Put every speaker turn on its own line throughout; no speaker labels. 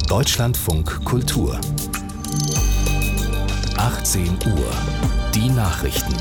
Deutschlandfunk Kultur 18 Uhr. Die Nachrichten.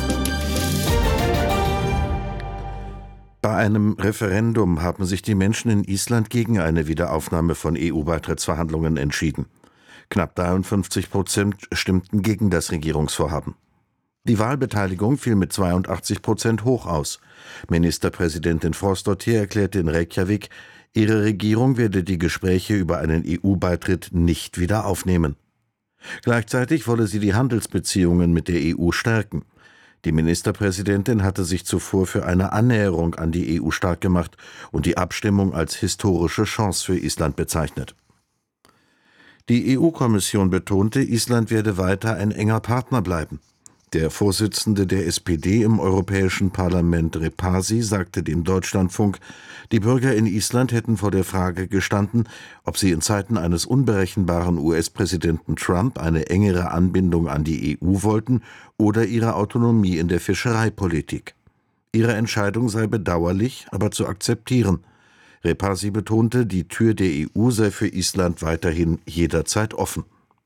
Bei einem Referendum haben sich die Menschen in Island gegen eine Wiederaufnahme von EU-Beitrittsverhandlungen entschieden. Knapp 53% stimmten gegen das Regierungsvorhaben. Die Wahlbeteiligung fiel mit 82% hoch aus. Ministerpräsidentin Frostadóttir erklärte in Reykjavik, ihre Regierung werde die Gespräche über einen EU-Beitritt nicht wieder aufnehmen. Gleichzeitig wolle sie die Handelsbeziehungen mit der EU stärken. Die Ministerpräsidentin hatte sich zuvor für eine Annäherung an die EU stark gemacht und die Abstimmung als historische Chance für Island bezeichnet. Die EU-Kommission betonte, Island werde weiter ein enger Partner bleiben. Der Vorsitzende der SPD im Europäischen Parlament, Repasi, sagte dem Deutschlandfunk, die Bürger in Island hätten vor der Frage gestanden, ob sie in Zeiten eines unberechenbaren US-Präsidenten Trump eine engere Anbindung an die EU wollten oder ihre Autonomie in der Fischereipolitik. Ihre Entscheidung sei bedauerlich, aber zu akzeptieren. Repasi betonte, die Tür der EU sei für Island weiterhin jederzeit offen.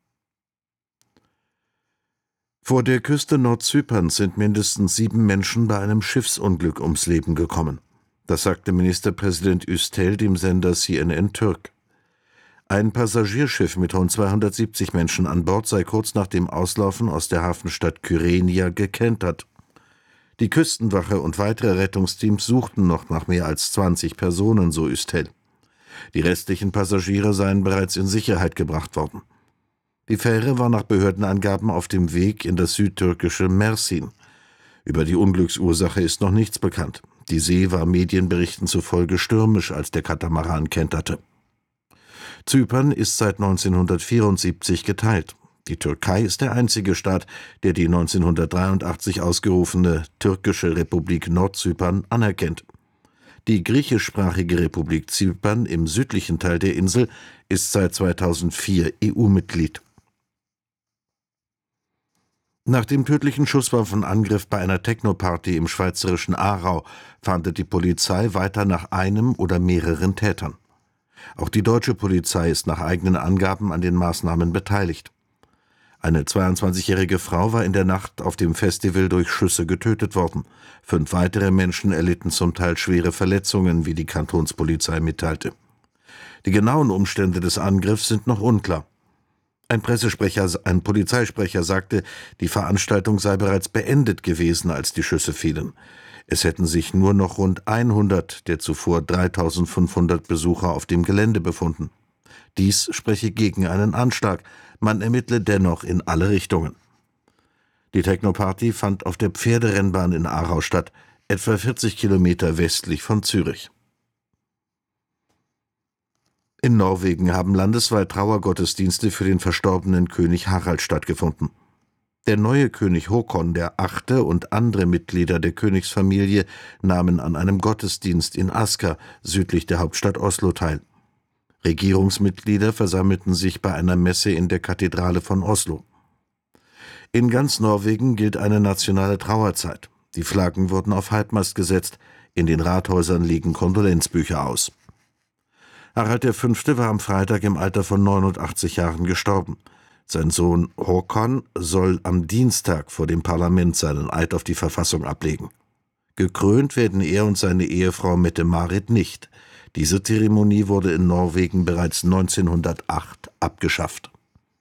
Vor der Küste Nordzyperns sind mindestens 7 Menschen bei einem Schiffsunglück ums Leben gekommen. Das sagte Ministerpräsident Üstel dem Sender CNN Türk. Ein Passagierschiff mit rund 270 Menschen an Bord sei kurz nach dem Auslaufen aus der Hafenstadt Kyrenia gekentert. Die Küstenwache und weitere Rettungsteams suchten noch nach mehr als 20 Personen, so Üstel. Die restlichen Passagiere seien bereits in Sicherheit gebracht worden. Die Fähre war nach Behördenangaben auf dem Weg in das südtürkische Mersin. Über die Unglücksursache ist noch nichts bekannt. Die See war Medienberichten zufolge stürmisch, als der Katamaran kenterte. Zypern ist seit 1974 geteilt. Die Türkei ist der einzige Staat, der die 1983 ausgerufene türkische Republik Nordzypern anerkennt. Die griechischsprachige Republik Zypern im südlichen Teil der Insel ist seit 2004 EU-Mitglied. Nach dem tödlichen Schusswaffenangriff bei einer Techno-Party im schweizerischen Aarau fahndet die Polizei weiter nach einem oder mehreren Tätern. Auch die deutsche Polizei ist nach eigenen Angaben an den Maßnahmen beteiligt. Eine 22-jährige Frau war in der Nacht auf dem Festival durch Schüsse getötet worden. 5 weitere Menschen erlitten zum Teil schwere Verletzungen, wie die Kantonspolizei mitteilte. Die genauen Umstände des Angriffs sind noch unklar. Ein Polizeisprecher sagte, die Veranstaltung sei bereits beendet gewesen, als die Schüsse fielen. Es hätten sich nur noch rund 100 der zuvor 3500 Besucher auf dem Gelände befunden. Dies spreche gegen einen Anschlag. Man ermittle dennoch in alle Richtungen. Die Techno-Party fand auf der Pferderennbahn in Aarau statt, etwa 40 Kilometer westlich von Zürich. In Norwegen haben landesweit Trauergottesdienste für den verstorbenen König Harald stattgefunden. Der neue König Håkon VIII. Und andere Mitglieder der Königsfamilie nahmen an einem Gottesdienst in Asker, südlich der Hauptstadt Oslo, teil. Regierungsmitglieder versammelten sich bei einer Messe in der Kathedrale von Oslo. In ganz Norwegen gilt eine nationale Trauerzeit. Die Flaggen wurden auf Halbmast gesetzt, in den Rathäusern liegen Kondolenzbücher aus. Harald V. war am Freitag im Alter von 89 Jahren gestorben. Sein Sohn Håkon soll am Dienstag vor dem Parlament seinen Eid auf die Verfassung ablegen. Gekrönt werden er und seine Ehefrau Mette-Marit nicht. Diese Zeremonie wurde in Norwegen bereits 1908 abgeschafft.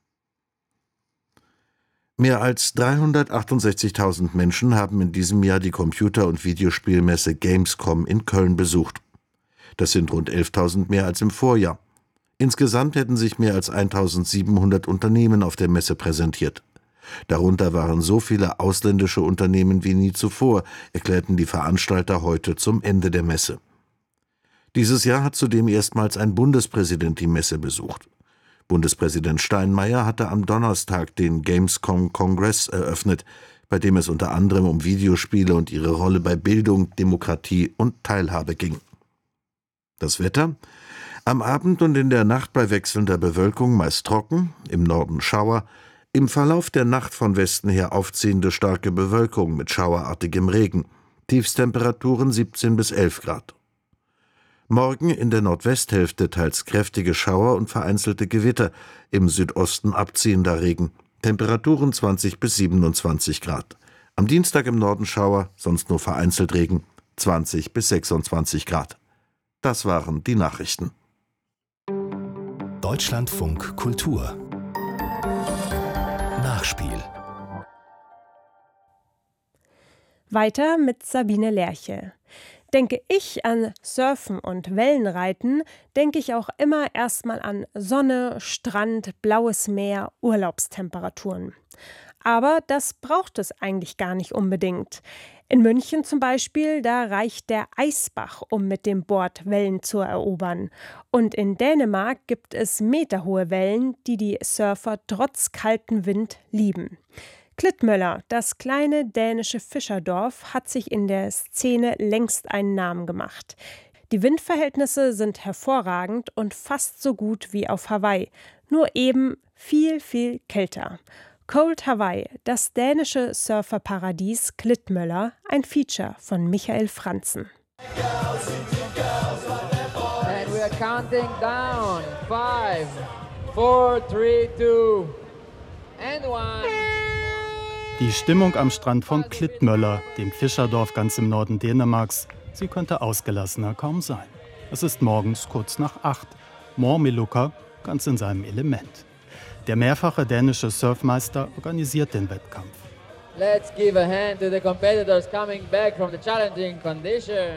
Mehr als 368.000 Menschen haben in diesem Jahr die Computer- und Videospielmesse Gamescom in Köln besucht. Das sind rund 11.000 mehr als im Vorjahr. Insgesamt hätten sich mehr als 1.700 Unternehmen auf der Messe präsentiert. Darunter waren so viele ausländische Unternehmen wie nie zuvor, erklärten die Veranstalter heute zum Ende der Messe. Dieses Jahr hat zudem erstmals ein Bundespräsident die Messe besucht. Bundespräsident Steinmeier hatte am Donnerstag den Gamescom-Kongress eröffnet, bei dem es unter anderem um Videospiele und ihre Rolle bei Bildung, Demokratie und Teilhabe ging. Das Wetter? Am Abend und in der Nacht bei wechselnder Bewölkung meist trocken, im Norden Schauer, im Verlauf der Nacht von Westen her aufziehende starke Bewölkung mit schauerartigem Regen, Tiefstemperaturen 17 bis 11 Grad. Morgen in der Nordwesthälfte teils kräftige Schauer und vereinzelte Gewitter, im Südosten abziehender Regen. Temperaturen 20 bis 27 Grad. Am Dienstag im Norden Schauer, sonst nur vereinzelt Regen, 20 bis 26 Grad. Das waren die Nachrichten.
Deutschlandfunk Kultur Nachspiel.
Weiter mit Sabine Lerche. Denke ich an Surfen und Wellenreiten, denke ich auch immer erstmal an Sonne, Strand, blaues Meer, Urlaubstemperaturen. Aber das braucht es eigentlich gar nicht unbedingt. In München zum Beispiel, da reicht der Eisbach, um mit dem Board Wellen zu erobern. Und in Dänemark gibt es meterhohe Wellen, die die Surfer trotz kaltem Wind lieben. Klitmøller, das kleine dänische Fischerdorf, hat sich in der Szene längst einen Namen gemacht. Die Windverhältnisse sind hervorragend und fast so gut wie auf Hawaii, nur eben viel, viel kälter. Cold Hawaii, das dänische Surferparadies Klitmøller, ein Feature von Michael Franzen.
And we are counting down. 5, 4, 3, 2, and 1.
Die Stimmung am Strand von Klitmøller, dem Fischerdorf ganz im Norden Dänemarks, sie könnte ausgelassener kaum sein. Es ist morgens kurz nach 8. Morgenlukker ganz in seinem Element. Der mehrfache dänische Surfmeister organisiert den Wettkampf.
Let's give a hand to the competitors coming back from the challenging condition.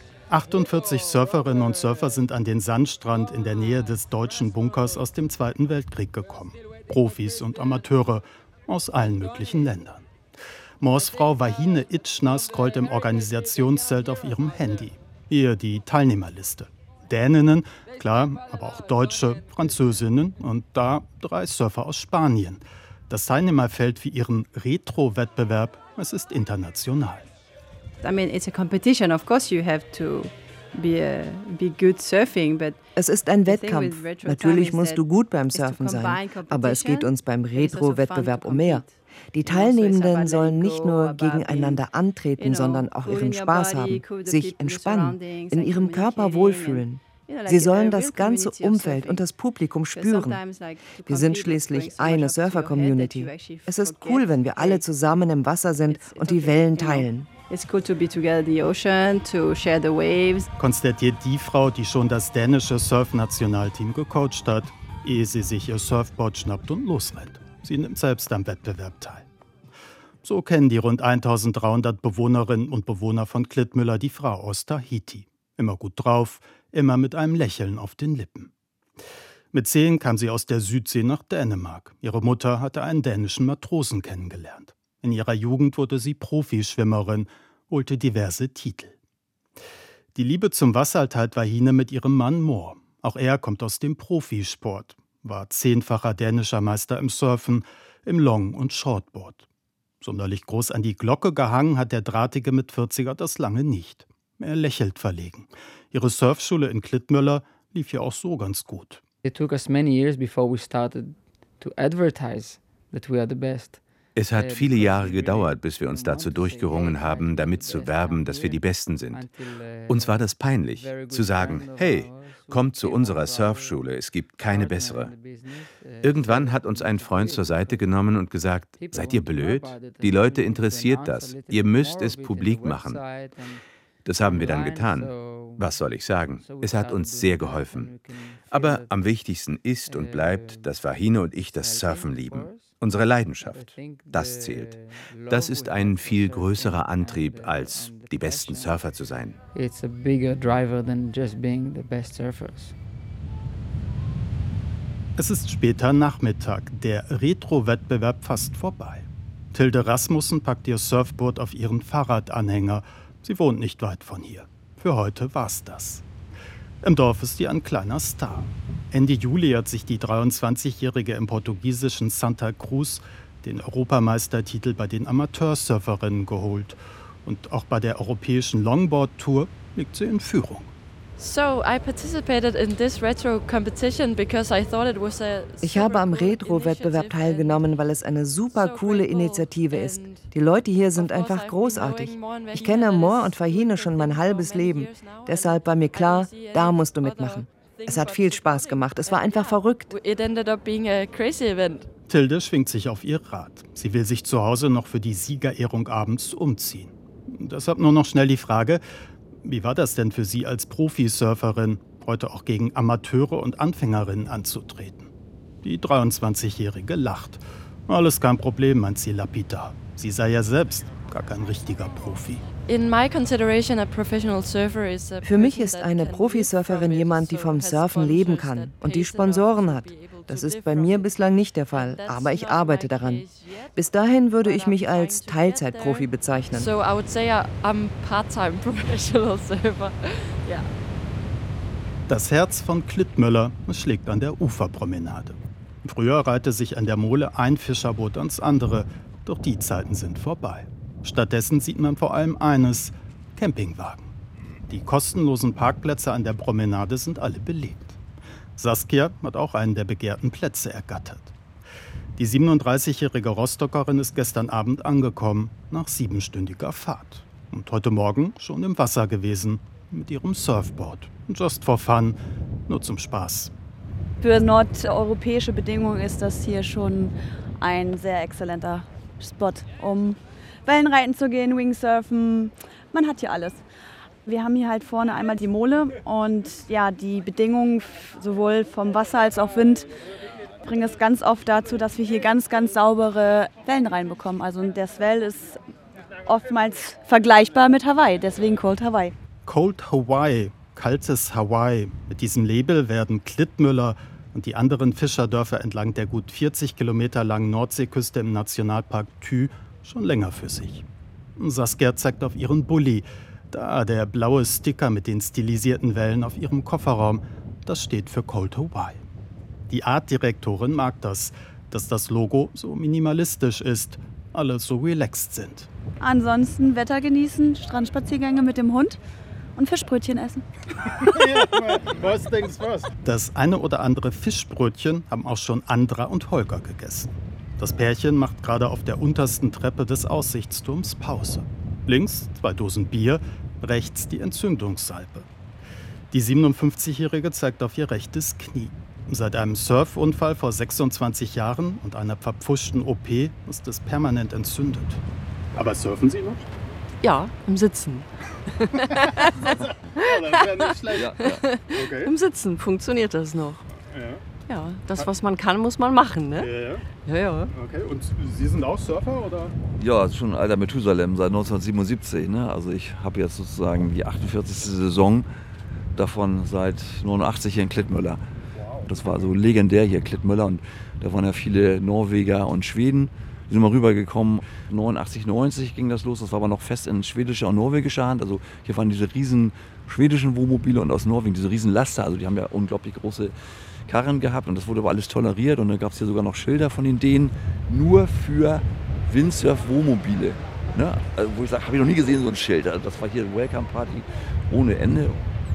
48 Surferinnen und Surfer sind an den Sandstrand in der Nähe des deutschen Bunkers aus dem Zweiten Weltkrieg gekommen. Profis und Amateure aus allen möglichen Ländern. Mors Frau Wahine Itschner scrollt im Organisationszelt auf ihrem Handy. Hier die Teilnehmerliste. Däninnen, klar, aber auch Deutsche, Französinnen und da 3 Surfer aus Spanien. Das Teilnehmerfeld für ihren Retro-Wettbewerb, es ist international.
I mean, it's a competition. Of course, you have to be good surfing, but
es ist ein Wettkampf. Natürlich musst du gut beim Surfen sein. Aber es geht uns beim Retro-Wettbewerb um mehr. Die Teilnehmenden sollen nicht nur gegeneinander antreten, sondern auch ihren Spaß haben, sich entspannen, in ihrem Körper wohlfühlen. Sie sollen das ganze Umfeld und das Publikum spüren. Wir sind schließlich eine Surfer-Community. Es ist cool, wenn wir alle zusammen im Wasser sind und die Wellen teilen.
It's cool to be together in the ocean, to share the waves.
Konstatiert die Frau, die schon das dänische Surf-Nationalteam gecoacht hat, ehe sie sich ihr Surfboard schnappt und losrennt. Sie nimmt selbst am Wettbewerb teil. So kennen die rund 1300 Bewohnerinnen und Bewohner von Klitmøller die Frau aus Tahiti. Immer gut drauf, immer mit einem Lächeln auf den Lippen. Mit 10 kam sie aus der Südsee nach Dänemark. Ihre Mutter hatte einen dänischen Matrosen kennengelernt. In ihrer Jugend wurde sie Profischwimmerin, holte diverse Titel. Die Liebe zum Wasser teilt Wahine mit ihrem Mann Mor. Auch er kommt aus dem Profisport, war 10-facher dänischer Meister im Surfen, im Long- und Shortboard. Sonderlich groß an die Glocke gehangen hat der drahtige mit 40er das lange nicht. Er lächelt verlegen. Ihre Surfschule in Klitmøller lief ja auch so ganz gut.
It took us many years before we started to advertise that we are the best.
Es hat viele Jahre gedauert, bis wir uns dazu durchgerungen haben, damit zu werben, dass wir die Besten sind. Uns war das peinlich, zu sagen, hey, kommt zu unserer Surfschule, es gibt keine bessere. Irgendwann hat uns ein Freund zur Seite genommen und gesagt, seid ihr blöd? Die Leute interessiert das, ihr müsst es publik machen. Das haben wir dann getan. Was soll ich sagen? Es hat uns sehr geholfen. Aber am wichtigsten ist und bleibt, dass Wahine und ich das Surfen lieben. Unsere Leidenschaft, das zählt. Das ist ein viel größerer Antrieb, als die besten Surfer zu sein.
It's a bigger driver than just being the best surfers.
Es ist später Nachmittag, der Retro-Wettbewerb fast vorbei. Tilde Rasmussen packt ihr Surfboard auf ihren Fahrradanhänger. Sie wohnt nicht weit von hier. Für heute war's das. Im Dorf ist sie ein kleiner Star. Ende Juli hat sich die 23-Jährige im portugiesischen Santa Cruz den Europameistertitel bei den Amateursurferinnen geholt. Und auch bei der europäischen Longboard-Tour liegt sie in Führung.
Ich habe am Retro-Wettbewerb teilgenommen, weil es eine super coole Initiative ist. Die Leute hier sind einfach großartig. Ich kenne Moore und Fahine schon mein halbes Leben. Deshalb war mir klar, da musst du mitmachen. Es hat viel Spaß gemacht. Es war einfach verrückt.
Tilde schwingt sich auf ihr Rad. Sie will sich zu Hause noch für die Siegerehrung abends umziehen. Deshalb nur noch schnell die Frage, wie war das denn für Sie als Profisurferin, heute auch gegen Amateure und Anfängerinnen anzutreten? Die 23-Jährige lacht. Alles kein Problem, meint sie lapidar. Sie sei ja selbst gar kein richtiger Profi.
Für mich ist eine Profisurferin jemand, die vom Surfen leben kann und die Sponsoren hat. Das ist bei mir bislang nicht der Fall, aber ich arbeite daran. Bis dahin würde ich mich als Teilzeitprofi bezeichnen.
Das Herz von Klittmöller schlägt an der Uferpromenade. Früher reihte sich an der Mole ein Fischerboot ans andere, doch die Zeiten sind vorbei. Stattdessen sieht man vor allem eines: Campingwagen. Die kostenlosen Parkplätze an der Promenade sind alle belegt. Saskia hat auch einen der begehrten Plätze ergattert. Die 37-jährige Rostockerin ist gestern Abend angekommen, nach 7-stündiger Fahrt. Und heute Morgen schon im Wasser gewesen, mit ihrem Surfboard. Just for fun, nur zum Spaß.
Für nordeuropäische Bedingungen ist das hier schon ein sehr exzellenter Spot, um Wellenreiten zu gehen, Wingsurfen. Man hat hier alles. Wir haben hier halt vorne einmal die Mole und ja, die Bedingungen sowohl vom Wasser als auch Wind bringen es ganz oft dazu, dass wir hier ganz, ganz saubere Wellen reinbekommen. Also der Swell ist oftmals vergleichbar mit Hawaii, deswegen Cold Hawaii.
Cold Hawaii, kaltes Hawaii. Mit diesem Label werden Klittmöller und die anderen Fischerdörfer entlang der gut 40 Kilometer langen Nordseeküste im Nationalpark Thü schon länger für sich. Saskia zeigt auf ihren Bulli. Da der blaue Sticker mit den stilisierten Wellen auf ihrem Kofferraum, das steht für Cold Hawaii. Die Artdirektorin mag das, dass das Logo so minimalistisch ist, alle so relaxed sind.
Ansonsten Wetter genießen, Strandspaziergänge mit dem Hund und Fischbrötchen essen.
Was denkst du was? Das eine oder andere Fischbrötchen haben auch schon Andra und Holger gegessen. Das Pärchen macht gerade auf der untersten Treppe des Aussichtsturms Pause. Links 2 Dosen Bier, rechts die Entzündungssalbe. Die 57-Jährige zeigt auf ihr rechtes Knie. Seit einem Surfunfall vor 26 Jahren und einer verpfuschten OP ist es permanent entzündet. Aber surfen Sie noch?
Ja, im Sitzen.
Das wäre nicht schlecht.
Ja. Okay. Im Sitzen funktioniert das noch. Ja, das, was man kann, muss man machen, ne? Ja.
Okay, und Sie sind auch Surfer, oder?
Ja, schon ein alter Methusalem, seit 1977. Ne? Also ich habe jetzt sozusagen die 48. Saison, davon seit 89 hier in Klittmöller. Wow. Das war so legendär hier, Klittmöller. Und da waren ja viele Norweger und Schweden. Die sind mal rübergekommen. 89, 90 ging das los. Das war aber noch fest in schwedischer und norwegischer Hand. Also hier waren diese riesen schwedischen Wohnmobile und aus Norwegen diese riesen Laster. Also die haben ja unglaublich große Karren gehabt und das wurde aber alles toleriert. Und dann gab es hier sogar noch Schilder von den Dänen, nur für Windsurf-Wohnmobile. Ne? Also, wo ich sage, habe ich noch nie gesehen, so ein Schild. Also das war hier eine Welcome-Party ohne Ende.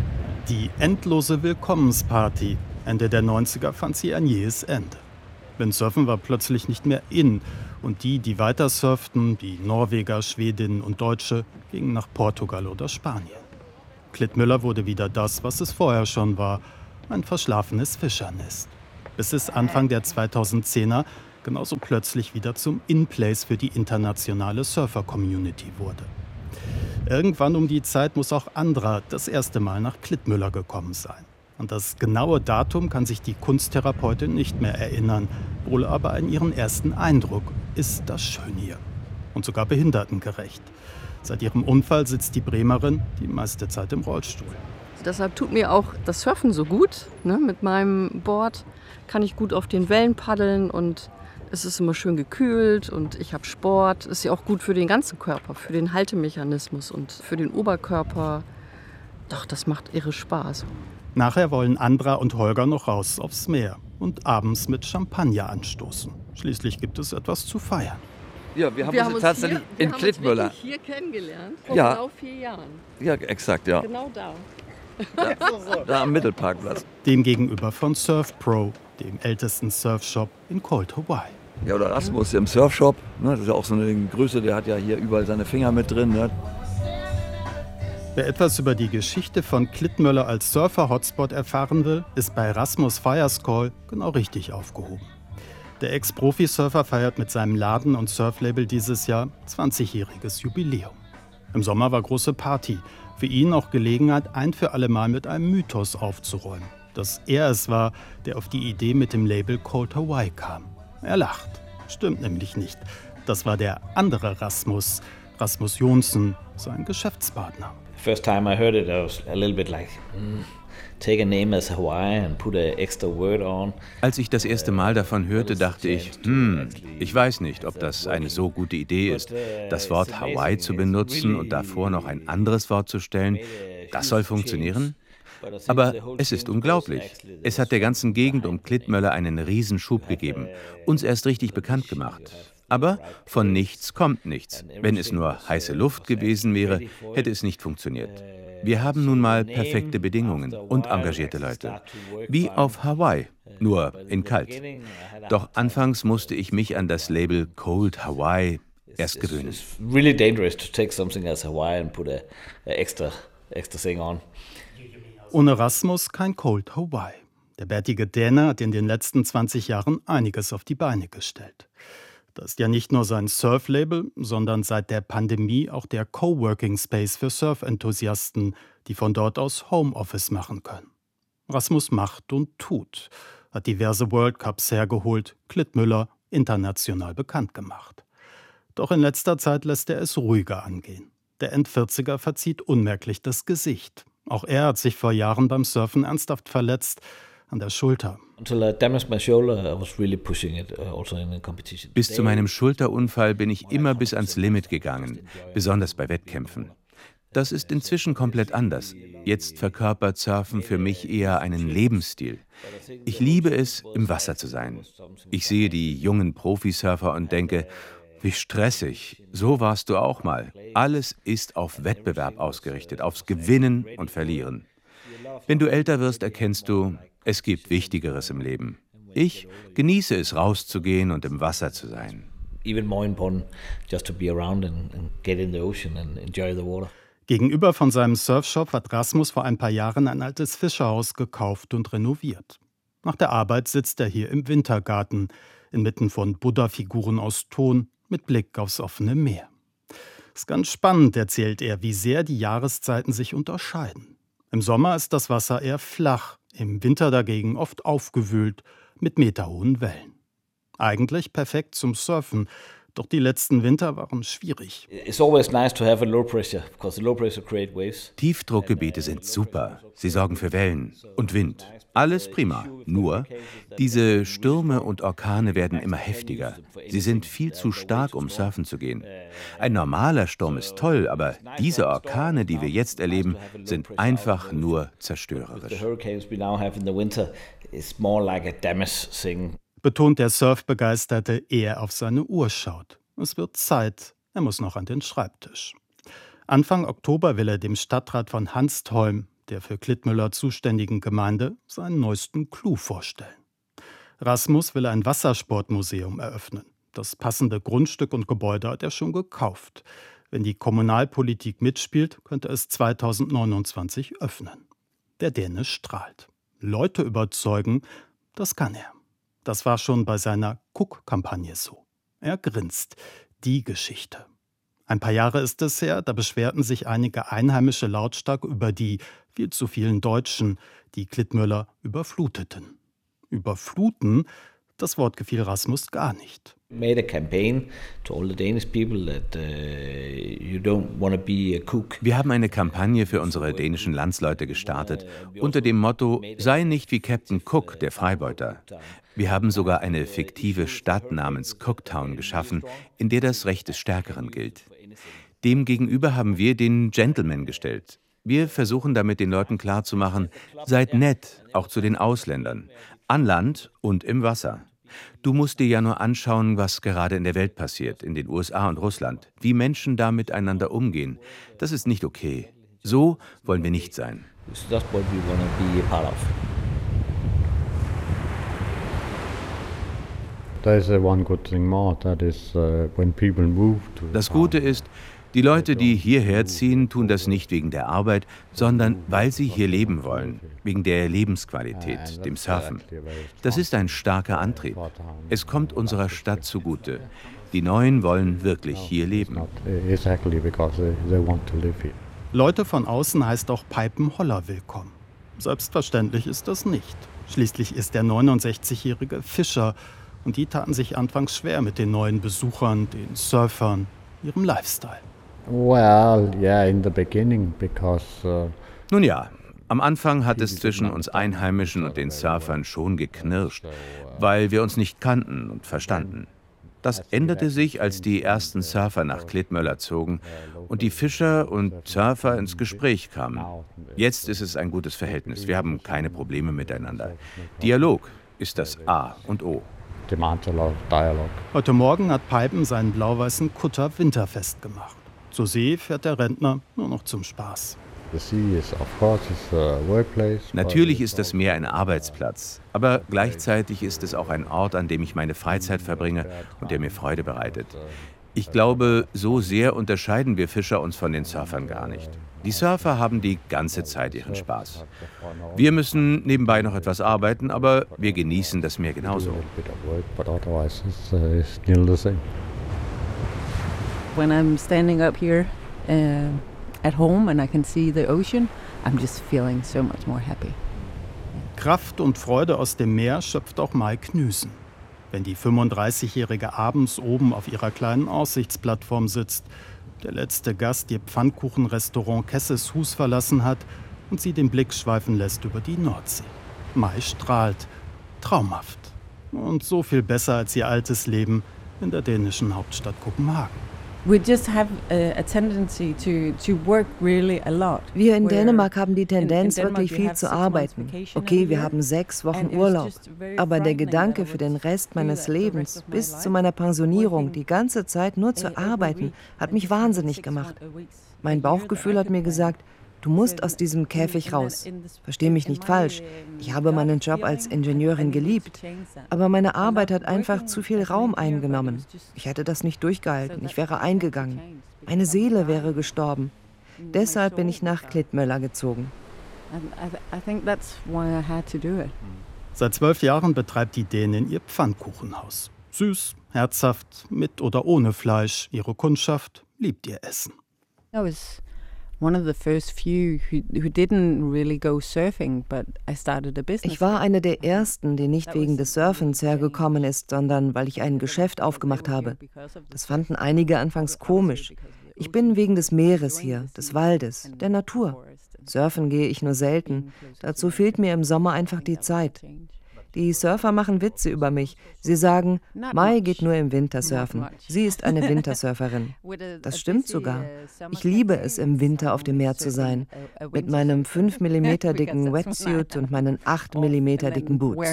Die endlose Willkommensparty Ende der 90er fand sie ein jähes Ende. Windsurfen war plötzlich nicht mehr in und die weiter surften, die Norweger, Schwedinnen und Deutsche, gingen nach Portugal oder Spanien. Klittmöller wurde wieder das, was es vorher schon war, ein verschlafenes Fischernest. Bis es Anfang der 2010er genauso plötzlich wieder zum In-Place für die internationale Surfer-Community wurde. Irgendwann um die Zeit muss auch Andra das erste Mal nach Klittmöller gekommen sein. An das genaue Datum kann sich die Kunsttherapeutin nicht mehr erinnern, wohl aber an ihren ersten Eindruck: ist das schön hier. Und sogar behindertengerecht. Seit ihrem Unfall sitzt die Bremerin die meiste Zeit im Rollstuhl.
Deshalb tut mir auch das Surfen so gut. Ne? Mit meinem Board kann ich gut auf den Wellen paddeln und es ist immer schön gekühlt und ich habe Sport. Ist ja auch gut für den ganzen Körper, für den Haltemechanismus und für den Oberkörper. Doch, das macht irre Spaß.
Nachher wollen Andra und Holger noch raus aufs Meer und abends mit Champagner anstoßen. Schließlich gibt es etwas zu feiern.
Ja, wir haben uns tatsächlich in Klittmöller
hier kennengelernt,
vor
genau 4 Jahren.
Ja, exakt, ja.
Genau da.
Da am Mittelparkplatz.
Dem gegenüber von Surf Pro, dem ältesten Surfshop in Cold Hawaii.
Ja, oder Rasmus im Surfshop. Ne, das ist ja auch so eine Größe, der hat ja hier überall seine Finger mit drin. Ne?
Wer etwas über die Geschichte von Klittmöller als Surfer-Hotspot erfahren will, ist bei Rasmus Fires Call genau richtig aufgehoben. Der Ex-Profi-Surfer feiert mit seinem Laden und Surflabel dieses Jahr 20-jähriges Jubiläum. Im Sommer war große Party. Für ihn auch Gelegenheit, ein für alle Mal mit einem Mythos aufzuräumen. Dass er es war, der auf die Idee mit dem Label Cold Hawaii kam. Er lacht. Stimmt nämlich nicht. Das war der andere Rasmus, Rasmus Johnsen, sein Geschäftspartner.
First time I heard it, I was a little bit like, take a name as Hawaii and put an extra word on.
Als ich das erste Mal davon hörte, dachte ich, ich weiß nicht, ob das eine so gute Idee ist, das Wort Hawaii zu benutzen und davor noch ein anderes Wort zu stellen. Das soll funktionieren? Aber es ist unglaublich. Es hat der ganzen Gegend um Klittmöller einen Riesenschub gegeben, uns erst richtig bekannt gemacht. Aber von nichts kommt nichts. Wenn es nur heiße Luft gewesen wäre, hätte es nicht funktioniert. Wir haben nun mal perfekte Bedingungen und engagierte Leute. Wie auf Hawaii, nur in kalt. Doch anfangs musste ich mich an das Label Cold Hawaii erst gewöhnen.
It's really dangerous to take something as Hawaii and put a extra thing on.
Ohne Rasmus kein Cold Hawaii. Der bärtige Däne hat in den letzten 20 Jahren einiges auf die Beine gestellt. Das ist ja nicht nur sein Surflabel, sondern seit der Pandemie auch der Coworking Space für Surf-Enthusiasten, die von dort aus Homeoffice machen können. Rasmus macht und tut, hat diverse World Cups hergeholt, Klittmöller international bekannt gemacht. Doch in letzter Zeit lässt er es ruhiger angehen. Der End-40er verzieht unmerklich das Gesicht. Auch er hat sich vor Jahren beim Surfen ernsthaft verletzt, an der Schulter.
Bis zu meinem Schulterunfall bin ich immer bis ans Limit gegangen, besonders bei Wettkämpfen. Das ist inzwischen komplett anders. Jetzt verkörpert Surfen für mich eher einen Lebensstil. Ich liebe es, im Wasser zu sein. Ich sehe die jungen Profisurfer und denke, wie stressig, so warst du auch mal. Alles ist auf Wettbewerb ausgerichtet, aufs Gewinnen und Verlieren. Wenn du älter wirst, erkennst du, es gibt Wichtigeres im Leben. Ich genieße es, rauszugehen und im Wasser zu sein.
Gegenüber von seinem Surfshop hat Rasmus vor ein paar Jahren ein altes Fischerhaus gekauft und renoviert. Nach der Arbeit sitzt er hier im Wintergarten, inmitten von Buddha-Figuren aus Ton, mit Blick aufs offene Meer. Es ist ganz spannend, erzählt er, wie sehr die Jahreszeiten sich unterscheiden. Im Sommer ist das Wasser eher flach, im Winter dagegen oft aufgewühlt mit meterhohen Wellen. Eigentlich perfekt zum Surfen, doch die letzten Winter waren schwierig.
Tiefdruckgebiete sind super. Sie sorgen für Wellen und Wind. Alles prima. Nur, diese Stürme und Orkane werden immer heftiger. Sie sind viel zu stark, um surfen zu gehen. Ein normaler Sturm ist toll, aber diese Orkane, die wir jetzt erleben, sind einfach nur zerstörerisch.
Betont der Surfbegeisterte, eher auf seine Uhr schaut. Es wird Zeit, er muss noch an den Schreibtisch. Anfang Oktober will er dem Stadtrat von Hanstholm, der für Klittmöller zuständigen Gemeinde, seinen neuesten Clou vorstellen. Rasmus will ein Wassersportmuseum eröffnen. Das passende Grundstück und Gebäude hat er schon gekauft. Wenn die Kommunalpolitik mitspielt, könnte es 2029 öffnen. Der Däne strahlt. Leute überzeugen, das kann er. Das war schon bei seiner Cook-Kampagne so. Er grinst. Die Geschichte. Ein paar Jahre ist es her, da beschwerten sich einige Einheimische lautstark über die viel zu vielen Deutschen, die Klittmöller überfluteten. Überfluten, das Wort gefiel Rasmus gar nicht.
Wir
haben eine Kampagne für unsere dänischen Landsleute gestartet, unter dem Motto, sei nicht wie Captain Cook, der Freibeuter. Wir haben sogar eine fiktive Stadt namens Cooktown geschaffen, in der das Recht des Stärkeren gilt. Demgegenüber haben wir den Gentleman gestellt. Wir versuchen damit den Leuten klarzumachen, seid nett, auch zu den Ausländern, an Land und im Wasser. Du musst dir ja nur anschauen, was gerade in der Welt passiert, in den USA und Russland, wie Menschen da miteinander umgehen. Das ist nicht okay. So wollen wir nicht sein.
That's what we want to be a part of.
Das Gute ist, die Leute, die hierher ziehen, tun das nicht wegen der Arbeit, sondern weil sie hier leben wollen, wegen der Lebensqualität, dem Surfen. Das ist ein starker Antrieb. Es kommt unserer Stadt zugute. Die Neuen wollen wirklich hier leben.
Leute von außen heißt auch Peipen-Holler willkommen. Selbstverständlich ist das nicht. Schließlich ist der 69-jährige Fischer und die taten sich anfangs schwer mit den neuen Besuchern, den Surfern, ihrem Lifestyle.
Nun ja, am Anfang hat es zwischen uns Einheimischen und den Surfern schon geknirscht, weil wir uns nicht kannten und verstanden. Das änderte sich, als die ersten Surfer nach Klittmöller zogen und die Fischer und Surfer ins Gespräch kamen. Jetzt ist es ein gutes Verhältnis. Wir haben keine Probleme miteinander. Dialog ist das A und O.
Heute Morgen hat Peipen seinen blau-weißen Kutter winterfest gemacht. Zur See fährt der Rentner nur noch zum Spaß.
Natürlich ist das Meer ein Arbeitsplatz, aber gleichzeitig ist es auch ein Ort, an dem ich meine Freizeit verbringe und der mir Freude bereitet. Ich glaube, so sehr unterscheiden wir Fischer uns von den Surfern gar nicht. Die Surfer haben die ganze Zeit ihren Spaß. Wir müssen nebenbei noch etwas arbeiten, aber wir genießen das Meer genauso.
When I'm standing up here at home and I can see the ocean, I'm just feeling so much more happy.
Kraft und Freude aus dem Meer schöpft auch Mai Knüsen. Wenn die 35-Jährige abends oben auf ihrer kleinen Aussichtsplattform sitzt, der letzte Gast ihr Pfannkuchenrestaurant Kesseshus verlassen hat und sie den Blick schweifen lässt über die Nordsee. Mai strahlt. Traumhaft. Und so viel besser als ihr altes Leben in der dänischen Hauptstadt Kopenhagen.
We just have a tendency to work really a lot.
Wir in Dänemark haben die Tendenz, wirklich viel zu arbeiten. Okay, wir haben 6 Wochen Urlaub. Aber der Gedanke für den Rest meines Lebens, bis zu meiner Pensionierung, die ganze Zeit nur zu arbeiten, hat mich wahnsinnig gemacht. Mein Bauchgefühl hat mir gesagt, du musst aus diesem Käfig raus. Versteh mich nicht falsch. Ich habe meinen Job als Ingenieurin geliebt. Aber meine Arbeit hat einfach zu viel Raum eingenommen. Ich hätte das nicht durchgehalten. Ich wäre eingegangen. Meine Seele wäre gestorben. Deshalb bin ich nach Klittmöller gezogen.
Seit 12 Jahren betreibt die Dänin ihr Pfannkuchenhaus. Süß, herzhaft, mit oder ohne Fleisch. Ihre Kundschaft liebt ihr Essen.
One of the first few who didn't really go surfing, but I started a business.
Ich war eine der ersten, die nicht wegen des Surfens hergekommen ist, sondern weil ich ein Geschäft aufgemacht habe. Das fanden einige anfangs komisch. Ich bin wegen des Meeres hier, des Waldes, der Natur. Surfen gehe ich nur selten. Dazu fehlt mir im Sommer einfach die Zeit. Die Surfer machen Witze über mich. Sie sagen, Mai geht nur im Winter surfen. Sie ist eine Wintersurferin. Das stimmt sogar. Ich liebe es, im Winter auf dem Meer zu sein. Mit meinem 5 mm dicken Wetsuit und meinen 8 mm dicken Boots.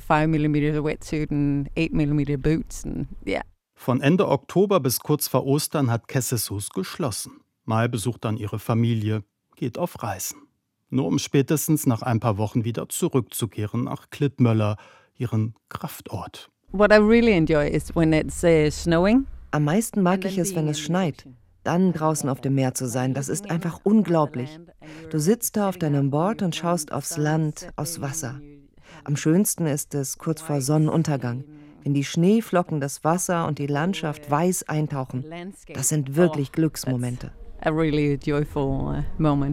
Von Ende Oktober bis kurz vor Ostern hat Kesseshus geschlossen. Mai besucht dann ihre Familie, geht auf Reisen. Nur um spätestens nach ein paar Wochen wieder zurückzukehren nach Klittmöller, ihren Kraftort.
What I really enjoy is when it's snowing.
Am meisten mag ich es, wenn es schneit. Dann draußen auf dem Meer zu sein, das ist einfach unglaublich. Du sitzt da auf deinem Board und schaust aufs Land, aufs Wasser. Am schönsten ist es kurz vor Sonnenuntergang, wenn die Schneeflocken das Wasser und die Landschaft weiß eintauchen. Das sind wirklich Glücksmomente.
A really joyful moment.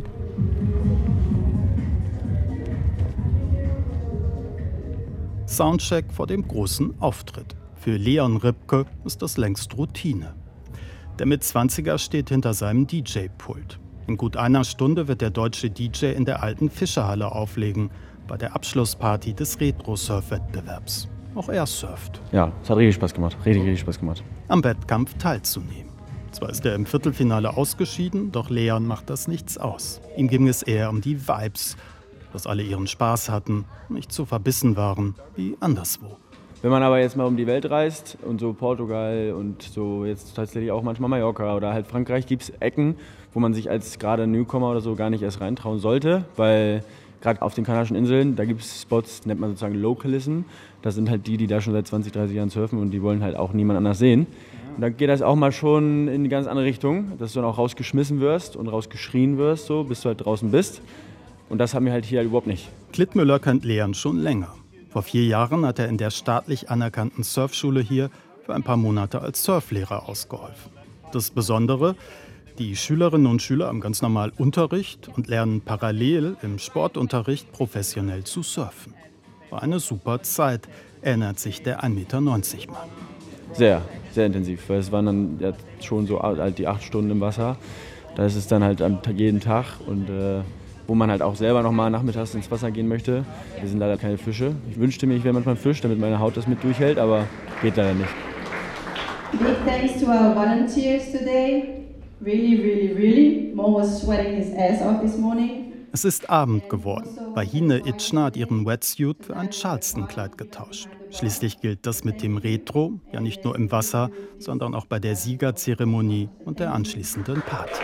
Soundcheck vor dem großen Auftritt. Für Leon Ripke ist das längst Routine. Der Mitzwanziger steht hinter seinem DJ-Pult. In gut einer Stunde wird der deutsche DJ in der alten Fischerhalle auflegen, bei der Abschlussparty des Retro-Surf-Wettbewerbs. Auch er surft.
Ja, es hat richtig Spaß gemacht. Richtig Spaß gemacht.
Am Wettkampf teilzunehmen. Zwar ist er im Viertelfinale ausgeschieden, doch Leon macht das nichts aus. Ihm ging es eher um die Vibes, dass alle ihren Spaß hatten, nicht so verbissen waren wie anderswo.
Wenn man aber jetzt mal um die Welt reist und so Portugal und so jetzt tatsächlich auch manchmal Mallorca oder halt Frankreich, gibt es Ecken, wo man sich als gerade Newcomer oder so gar nicht erst reintrauen sollte, weil gerade auf den Kanarischen Inseln, da gibt es Spots, nennt man sozusagen Localism. Das sind halt die da schon seit 20, 30 Jahren surfen und die wollen halt auch niemand anders sehen. Und dann geht das auch mal schon in eine ganz andere Richtung, dass du dann auch rausgeschmissen wirst und rausgeschrien wirst, so, bis du halt draußen bist. Und das haben wir halt hier halt überhaupt nicht.
Klittmüller kennt Leon schon länger. Vor 4 Jahren hat er in der staatlich anerkannten Surfschule hier für ein paar Monate als Surflehrer ausgeholfen. Das Besondere: Die Schülerinnen und Schüler haben ganz normal Unterricht und lernen parallel im Sportunterricht professionell zu surfen. War eine super Zeit, erinnert sich der 1,90 Meter Mann.
Sehr, sehr intensiv, weil es waren dann ja schon so halt die 8 Stunden im Wasser. Da ist es dann halt jeden Tag und wo man halt auch selber noch mal nachmittags ins Wasser gehen möchte. Wir sind leider keine Fische. Ich wünschte mir, ich wäre manchmal ein Fisch, damit meine Haut das mit durchhält, aber geht leider nicht.
Big thanks to our volunteers today. Really, really, really. Mo was sweating his ass off this morning.
Es ist Abend geworden. Bahine Itschner hat ihren Wetsuit für ein Charleston-Kleid getauscht. Schließlich gilt das mit dem Retro ja nicht nur im Wasser, sondern auch bei der Siegerzeremonie und der anschließenden Party.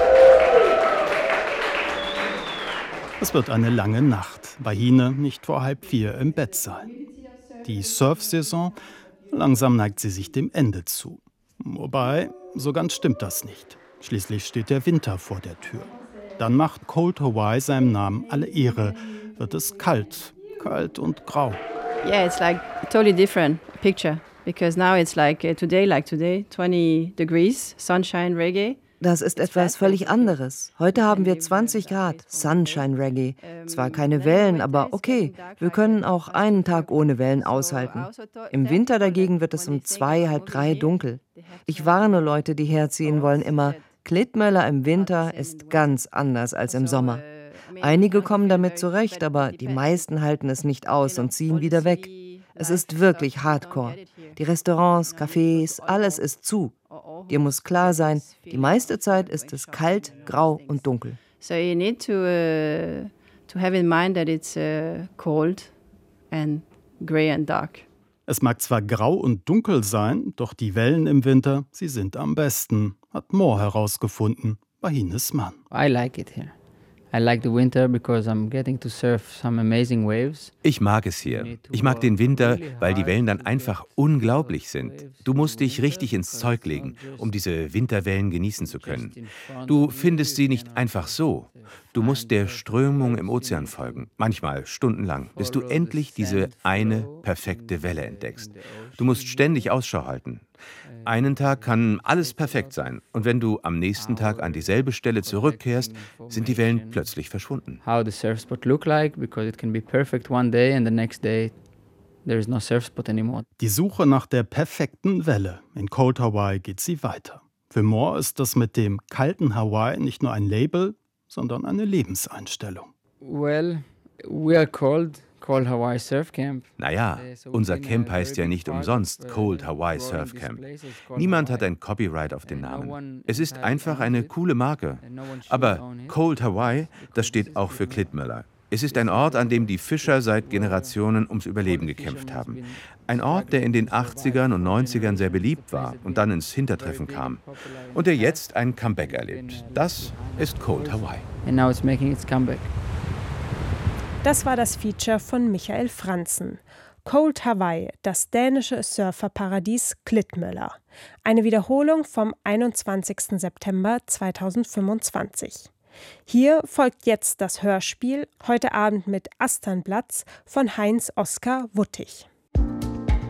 Es wird eine lange Nacht. Bahine nicht vor 3:30 im Bett sein. Die Surfsaison, langsam neigt sie sich dem Ende zu. Wobei, so ganz stimmt das nicht. Schließlich steht der Winter vor der Tür. Dann macht Cold Hawaii seinem Namen alle Ehre. Wird es kalt und grau.
Yeah, it's like a totally different picture. Because now it's like today, 20 degrees, sunshine, reggae.
Das ist etwas völlig anderes. Heute haben wir 20 Grad, Sunshine Reggae. Zwar keine Wellen, aber okay, wir können auch einen Tag ohne Wellen aushalten. Im Winter dagegen wird es um 2, halb 3 dunkel. Ich warne Leute, die herziehen wollen, immer: Klittmöller im Winter ist ganz anders als im Sommer. Einige kommen damit zurecht, aber die meisten halten es nicht aus und ziehen wieder weg. Es ist wirklich Hardcore. Die Restaurants, Cafés, alles ist zu. Dir muss klar sein, die meiste Zeit ist es kalt, grau und dunkel.
So you need to have in mind that it's cold and grey and dark.
Es mag zwar grau und dunkel sein, doch die Wellen im Winter, sie sind am besten, hat Moore herausgefunden, Bahines Mann.
I like it here. I like the winter because I'm getting to surf some amazing waves.
Ich mag es hier. Ich mag den Winter, weil die Wellen dann einfach unglaublich sind. Du musst dich richtig ins Zeug legen, um diese Winterwellen genießen zu können. Du findest sie nicht einfach so. Du musst der Strömung im Ozean folgen, manchmal stundenlang, bis du endlich diese eine perfekte Welle entdeckst. Du musst ständig Ausschau halten. Einen Tag kann alles perfekt sein und wenn du am nächsten Tag an dieselbe Stelle zurückkehrst, sind die Wellen plötzlich verschwunden.
How the surf spot look like, because it can be perfect one day and the next day there is no surf spot anymore.
Die Suche nach der perfekten Welle in Cold Hawaii geht sie weiter. Für Moore ist das mit dem kalten Hawaii nicht nur ein Label, sondern eine Lebenseinstellung.
Well, we are Cold Hawaii Surf Camp.
Naja, unser Camp heißt ja nicht umsonst Cold Hawaii Surf Camp. Niemand hat ein Copyright auf den Namen. Es ist einfach eine coole Marke. Aber Cold Hawaii, das steht auch für Klittmöller. Es ist ein Ort, an dem die Fischer seit Generationen ums Überleben gekämpft haben. Ein Ort, der in den 80ern und 90ern sehr beliebt war und dann ins Hintertreffen kam. Und der jetzt ein Comeback erlebt. Das ist Cold Hawaii.
And now it's making its comeback.
Das war das Feature von Michael Franzen. Cold Hawaii, das dänische Surferparadies Klittmøller. Eine Wiederholung vom 21. September 2025. Hier folgt jetzt das Hörspiel, heute Abend mit Asternplatz von Heinz Oskar Wuttig.